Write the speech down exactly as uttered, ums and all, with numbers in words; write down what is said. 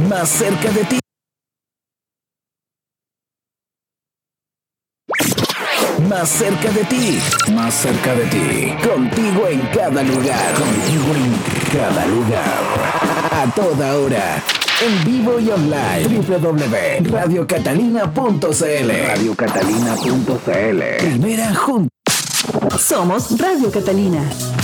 más cerca de ti. Más cerca de ti, más cerca de ti, contigo en cada lugar, contigo en cada lugar, a toda hora, en vivo y online, doble u doble u doble u punto radio catalina punto c l, radio catalina punto c l, primera junta. Somos Radio Catalina.